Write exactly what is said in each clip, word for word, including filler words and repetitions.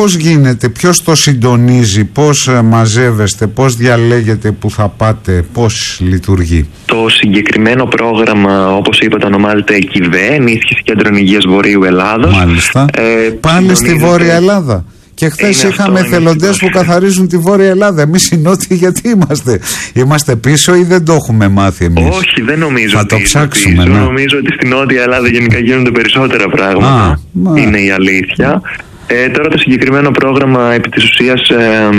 πώς γίνεται, ποιος το συντονίζει, πώς μαζεύεστε, πώς διαλέγετε που θα πάτε, πώς λειτουργεί? Το συγκεκριμένο πρόγραμμα, όπως είπατε, ονομάζεται ΕΚΙΒΕ, Ενίσχυση Κέντρων Υγείας Βορείου Ελλάδος. Μάλιστα. Ε, Πάλι στη Βόρεια Ελλάδα. Και χθες είχαμε εθελοντές που καθαρίζουν τη Βόρεια Ελλάδα. Εμείς οι Νότιοι γιατί είμαστε? Είμαστε πίσω ή δεν το έχουμε μάθει εμείς? Όχι, δεν νομίζω. Θα ότι το ψάξουμε. Ναι. Ναι. Νομίζω ότι στην Νότια Ελλάδα γενικά γίνονται περισσότερα πράγματα. Α, είναι η αλήθεια. Ε, τώρα το συγκεκριμένο πρόγραμμα επί της ουσίας ε,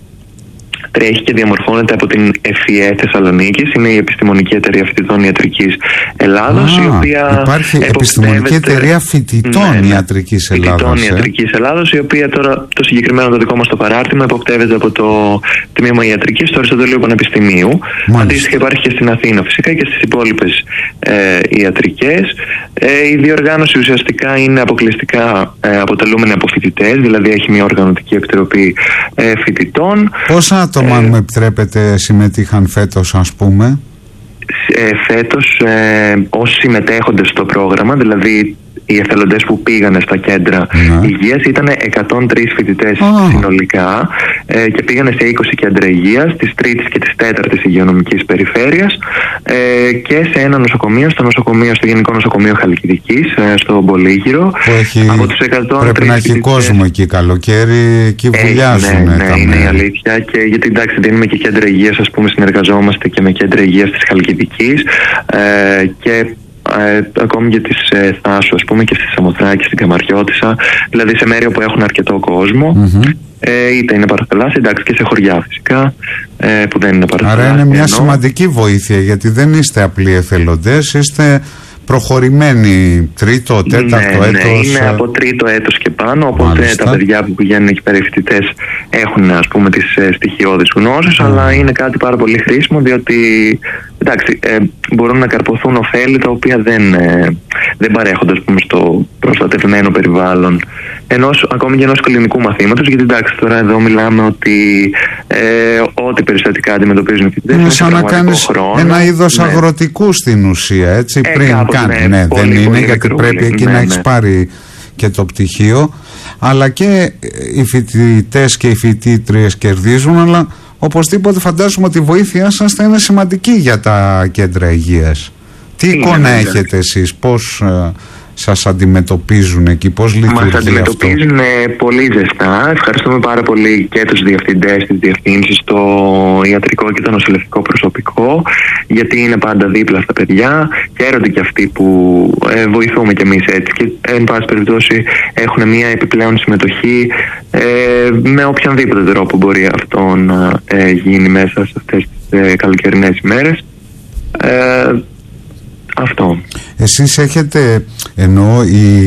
τρέχει και διαμορφώνεται από την ΕΦΙΕ Θεσσαλονίκης. Είναι η Επιστημονική Εταιρεία Φοιτητών Ιατρικής Ελλάδος. Α, η οποία υπάρχει Επιστημονική Εταιρεία Φοιτητών ναι, Ιατρικής Ελλάδος. Φοιτητών ε. Ιατρικής Ελλάδος, η οποία τώρα το συγκεκριμένο το δικό μας το παράρτημα εποπτεύεται από το Τμήμα Ιατρικής του Αριστοτελείου Πανεπιστημίου. Αντίστοιχα υπάρχει και στην Αθήνα φυσικά και στις υπόλοιπες ε, ιατρικές. Ε, η διοργάνωση ουσιαστικά είναι αποκλειστικά ε, αποτελούμενη από φοιτητές, δηλαδή έχει μια οργανωτική επιτροπή ε, φοιτητών. Πόσα άτομα, αν ε, μου επιτρέπετε, συμμετείχαν φέτος, ας πούμε? Ε, φέτος ε, όσοι συμμετέχονται στο πρόγραμμα, δηλαδή οι εθελοντές που πήγανε στα κέντρα ναι. υγείας, ήταν εκατόν τρεις φοιτητές oh. συνολικά ε, και πήγανε σε είκοσι κέντρα υγείας της τρίτης και της τέταρτης υγειονομικής περιφέρειας ε, και σε ένα νοσοκομείο, στο, νοσοκομείο, στο Γενικό Νοσοκομείο Χαλκιδικής, ε, στο Πολύγυρο. Που έχει, από τους εκατόν τρεις πρέπει να έχει κόσμο εκεί καλοκαίρι, εκεί βουλιάζουν. Ναι, ναι, είναι η αλήθεια. Και γιατί εντάξει, δίνουμε και κέντρα υγείας, ας πούμε, συνεργαζόμαστε και με κέντρα υγείας της Χαλκιδικής ε, και Ε, ακόμη και της ε, Θάσου, ας πούμε, και στη Σαμοθράκη, στην Καμαριώτισσα, δηλαδή σε μέρη που έχουν αρκετό κόσμο. Mm-hmm. ε, είτε είναι παραθαλάσσια, εντάξει, και σε χωριά φυσικά ε, που δεν είναι παραθαλάσσια. Άρα είναι μια ενώ... σημαντική βοήθεια, γιατί δεν είστε απλοί εθελοντές, είστε προχωρημένοι τρίτο, τέταρτο ναι, έτος. Ναι, είναι από τρίτο έτος και πάνω, οπότε μάλιστα. Τα παιδιά που πηγαίνουν εκεί πέρα οι φοιτητές έχουν, ας πούμε, τις ε, στοιχειώδεις γνώσεις, mm. αλλά είναι κάτι πάρα πολύ χρήσιμο, διότι εντάξει, ε, μπορούν να καρποθούν ωφέλη τα οποία δεν, ε, δεν παρέχονται, ας πούμε, στο προστατευμένο περιβάλλον ενός, ακόμη και ενός κλινικού μαθήματος, γιατί εντάξει, τώρα εδώ μιλάμε ότι ε, ό,τι περιστατικά αντιμετωπίζουν οι φοιτητές είναι σαν να κάνεις χρόνο, ένα είδος ναι. αγροτικού στην ουσία, έτσι, ε, πριν κάνει. Ναι, ναι, πολύ, δεν είναι πολύ γιατί μικρούλη, πρέπει εκεί ναι, να ναι. έχεις πάρει και το πτυχίο, αλλά και οι φοιτητές και οι φοιτήτριες κερδίζουν, αλλά οπωσδήποτε φαντάζομαι ότι η βοήθειά σας θα είναι σημαντική για τα κέντρα υγείας. Τι είναι, εικόνα ναι, έχετε εσείς, πώς ε, σας αντιμετωπίζουν εκεί, πώς λειτουργεί αυτό? Μας αντιμετωπίζουν πολύ ζεστά. Ευχαριστούμε πάρα πολύ και τους διευθυντές, τις διευθύνσεις, το ιατρικό και το νοσηλευτικό προσωπικό, γιατί είναι πάντα δίπλα στα παιδιά. Χαίρονται και αυτοί που ε, βοηθούμε κι εμείς έτσι και εν πάση περιπτώσει έχουν μια επιπλέον συμμετοχή ε, με οποιονδήποτε τρόπο μπορεί αυτό να ε, γίνει μέσα σε αυτές τις ε, καλοκαιρινές ημέρες. Ε, Αυτό. Εσείς έχετε, εννοώ η,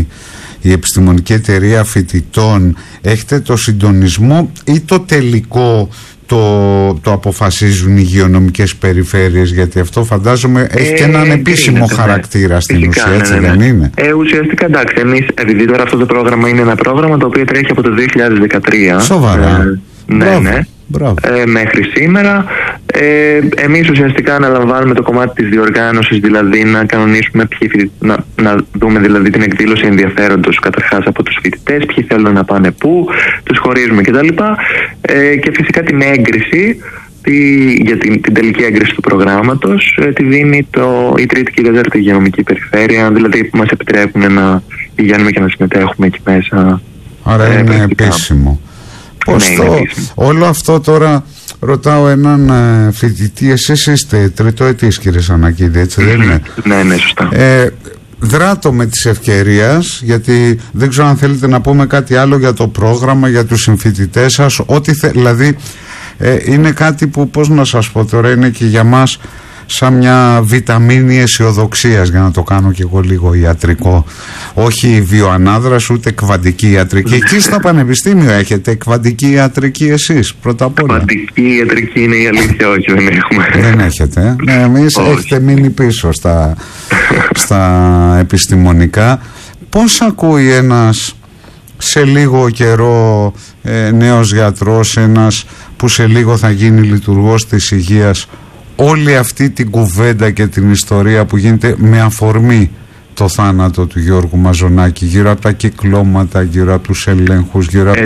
η Επιστημονική Εταιρεία Φοιτητών, έχετε το συντονισμό ή το τελικό το, το αποφασίζουν οι υγειονομικές περιφέρειες? Γιατί αυτό φαντάζομαι έχει ε, και έναν επίσημο κρίνεται, χαρακτήρα ναι. στην Φυσικά, ουσία, έτσι ναι, ναι. δεν είναι? Ε, ουσιαστικά εντάξει, εμείς, επειδή τώρα αυτό το πρόγραμμα είναι ένα πρόγραμμα το οποίο τρέχει από το δύο χιλιάδες δεκατρία. Σοβαρά. Ε, ναι, Μπράβο. ναι. Ε, μέχρι σήμερα ε, εμείς ουσιαστικά αναλαμβάνουμε το κομμάτι της διοργάνωσης, δηλαδή να κανονίσουμε ποιοι, να, να δούμε δηλαδή την εκδήλωση ενδιαφέροντος καταρχάς από τους φοιτητές, ποιοι θέλουν να πάνε πού, τους χωρίζουμε κτλ. Ε, και φυσικά την έγκριση τη, για την, την τελική έγκριση του προγράμματος ε, τη δίνει το, η τρίτη και η τέταρτη υγειονομική περιφέρεια, δηλαδή που μας επιτρέπουν να πηγαίνουμε και να συμμετέχουμε εκεί μέσα. Άρα ε, είναι επίσημο. Πώς ναι, το, όλο αυτό τώρα ρωτάω έναν ε, φοιτητή, εσείς είστε τριτοετής κύριε Σανακίδη, έτσι δεν είναι? Ναι, ναι, σωστά. Ε, δράτω με της ευκαιρίας, γιατί δεν ξέρω αν θέλετε να πούμε κάτι άλλο για το πρόγραμμα, για τους συμφοιτητές σας, ό,τι θε, δηλαδή ε, είναι κάτι που, πώς να σας πω τώρα, είναι και για μας σαν μια βιταμίνη αισιοδοξίας, για να το κάνω και εγώ λίγο ιατρικό. Όχι βιοανάδραση, ούτε κβαντική ιατρική. Εκεί στο πανεπιστήμιο έχετε κβαντική ιατρική εσείς, πρώτα απ' όλα? Κβαντική ιατρική είναι η αλήθεια, όχι, δεν έχουμε. Δεν έχετε. Ε? Ναι, εμείς όχι. Έχετε μείνει πίσω στα, στα επιστημονικά. Πώς ακούει ένας σε λίγο καιρό ε, νέος γιατρός, ένας που σε λίγο θα γίνει λειτουργός της υγείας, όλη αυτή την κουβέντα και την ιστορία που γίνεται με αφορμή το θάνατο του Γιώργου Μαζονάκη, γύρω από τα κυκλώματα, γύρω από τους ελέγχους, γύρω από